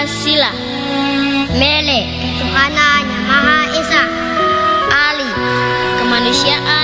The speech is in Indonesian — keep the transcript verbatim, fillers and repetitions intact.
Pancasila. Mele, Tuhan Yang Maha Esa. Ali, kemanusiaan